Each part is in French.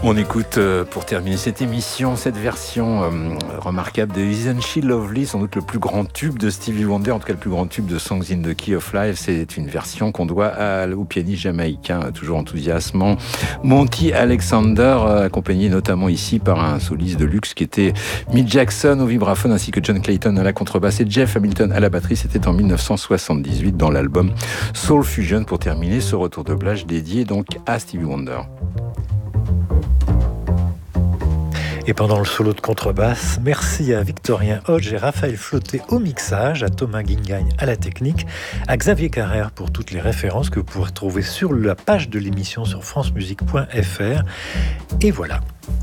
On écoute pour terminer cette émission, cette version remarquable de Isn't She Lovely, sans doute le plus grand tube de Stevie Wonder, en tout cas le plus grand tube de Songs in the Key of Life. C'est une version qu'on doit au pianiste jamaïcain, toujours enthousiasmant, Monty Alexander, accompagné notamment ici par un soliste de luxe qui était Milt Jackson au vibraphone ainsi que John Clayton à la contrebasse et Jeff Hamilton à la batterie. C'était en 1978 dans l'album Soul Fusion, pour terminer ce retour de plage dédié donc à Stevie Wonder. Et pendant le solo de contrebasse, merci à Victorien Hodge et Raphaël Flauté au mixage, à Thomas Guingagne à la technique, à Xavier Carrère pour toutes les références que vous pourrez trouver sur la page de l'émission sur francemusique.fr. Et voilà.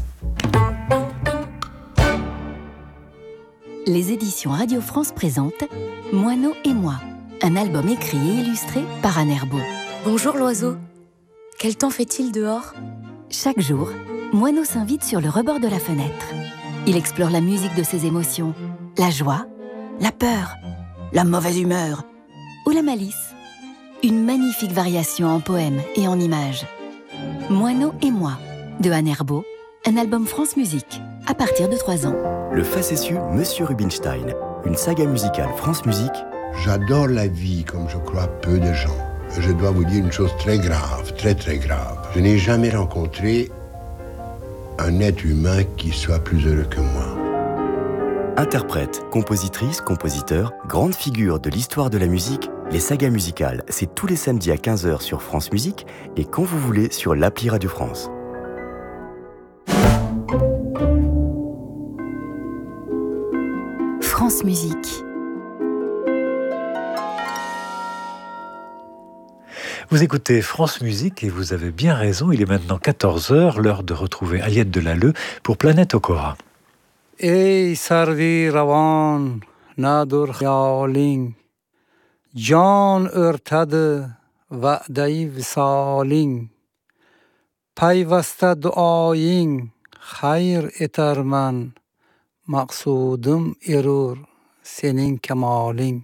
Les éditions Radio France présentent Moineau et moi, un album écrit et illustré par Anne Herbault. Bonjour l'oiseau. Quel temps fait-il dehors ? Chaque jour, Moineau s'invite sur le rebord de la fenêtre. Il explore la musique de ses émotions, la joie, la peur, la mauvaise humeur ou la malice. Une magnifique variation en poèmes et en images. Moineau et moi, de Anne Herbault, un album France Musique, à partir de 3 ans. Le facétieux Monsieur Rubinstein, une saga musicale France Musique. J'adore la vie comme je crois peu de gens. Je dois vous dire une chose très grave, très très grave. Je n'ai jamais rencontré un être humain qui soit plus heureux que moi. Interprète, compositrice, compositeur, grande figure de l'histoire de la musique, les sagas musicales, c'est tous les samedis à 15h sur France Musique et quand vous voulez sur l'appli Radio France. France Musique. Vous écoutez France Musique et vous avez bien raison, il est maintenant 14h, l'heure de retrouver Aliette Delalleux pour Planète Okora. Ey sarvi ravan nadur khayaling jan örtade va'dai visaling payvasta duoying khayr etarman maqsudum erur senin kemaling.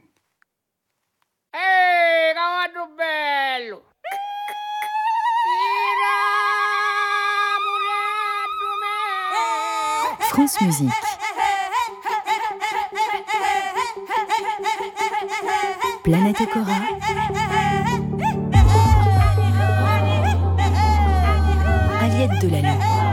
France Musique. Planète Okora. Aliette Delalleux.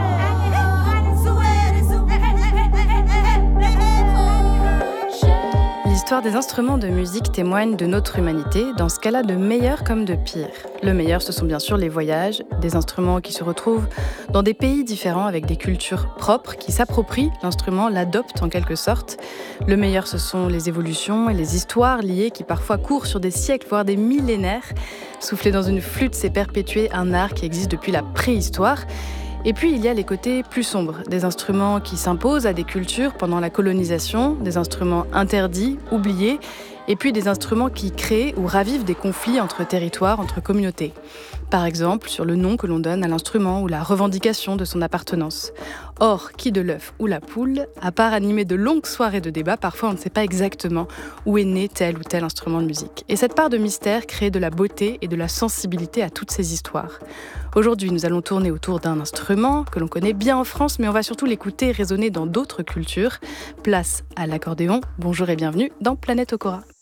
L'histoire des instruments de musique témoigne de notre humanité, dans ce cas-là de meilleur comme de pire. Le meilleur, ce sont bien sûr les voyages, des instruments qui se retrouvent dans des pays différents avec des cultures propres, qui s'approprient l'instrument, l'adoptent en quelque sorte. Le meilleur, ce sont les évolutions et les histoires liées qui parfois courent sur des siècles, voire des millénaires. Souffler dans une flûte, c'est perpétuer un art qui existe depuis la préhistoire. Et puis, il y a les côtés plus sombres, des instruments qui s'imposent à des cultures pendant la colonisation, des instruments interdits, oubliés, et puis des instruments qui créent ou ravivent des conflits entre territoires, entre communautés. Par exemple, sur le nom que l'on donne à l'instrument ou la revendication de son appartenance. Or, qui de l'œuf ou la poule, à part animer de longues soirées de débat, parfois on ne sait pas exactement où est né tel ou tel instrument de musique. Et cette part de mystère crée de la beauté et de la sensibilité à toutes ces histoires. Aujourd'hui, nous allons tourner autour d'un instrument que l'on connaît bien en France, mais on va surtout l'écouter résonner dans d'autres cultures. Place à l'accordéon. Bonjour et bienvenue dans Planète Okora.